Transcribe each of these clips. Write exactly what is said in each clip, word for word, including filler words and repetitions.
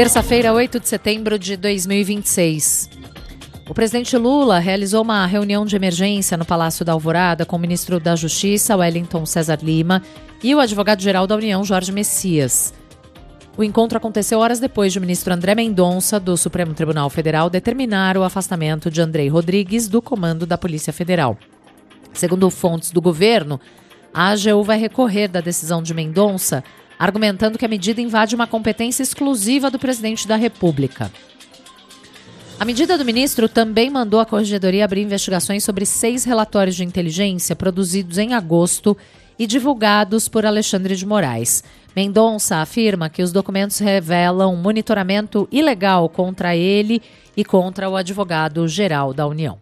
Terça-feira, oito de setembro de dois mil e vinte e seis. O presidente Lula realizou uma reunião de emergência no Palácio da Alvorada com o ministro da Justiça, Wellington César Lima, e o advogado-geral da União, Jorge Messias. O encontro aconteceu horas depois de o ministro André Mendonça, do Supremo Tribunal Federal, determinar o afastamento de Andrei Rodrigues do comando da Polícia Federal. Segundo fontes do governo, a A G U vai recorrer da decisão de Mendonça, argumentando que a medida invade uma competência exclusiva do presidente da República. A medida do ministro também mandou a Corregedoria abrir investigações sobre seis relatórios de inteligência produzidos em agosto e divulgados por Alexandre de Moraes. Mendonça afirma que os documentos revelam monitoramento ilegal contra ele e contra o advogado-geral da União.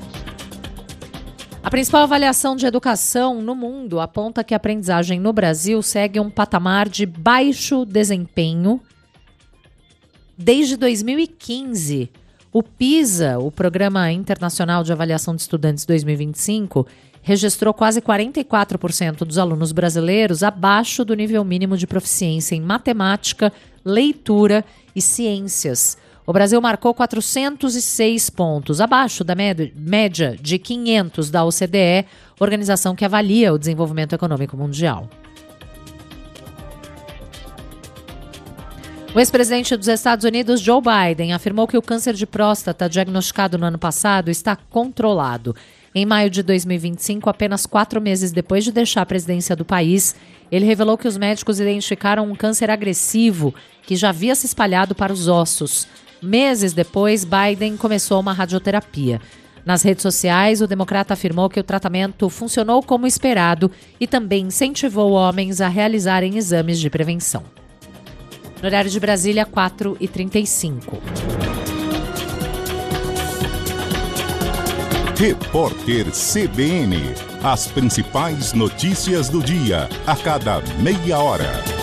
A principal avaliação de educação no mundo aponta que a aprendizagem no Brasil segue um patamar de baixo desempenho desde dois mil e quinze. O PISA, o Programa Internacional de Avaliação de Estudantes dois mil e vinte e cinco, registrou quase quarenta e quatro por cento dos alunos brasileiros abaixo do nível mínimo de proficiência em matemática, leitura e ciências. O Brasil marcou quatrocentos e seis pontos, abaixo da média de quinhentos da O C D E, organização que avalia o desenvolvimento econômico mundial. O ex-presidente dos Estados Unidos, Joe Biden, afirmou que o câncer de próstata diagnosticado no ano passado está controlado. Em maio de dois mil e vinte e cinco, apenas quatro meses depois de deixar a presidência do país, ele revelou que os médicos identificaram um câncer agressivo que já havia se espalhado para os ossos. Meses depois, Biden começou uma radioterapia. Nas redes sociais, o democrata afirmou que o tratamento funcionou como esperado e também incentivou homens a realizarem exames de prevenção. No horário de Brasília, quatro e trinta e cinco. Repórter C B N. As principais notícias do dia, a cada meia hora.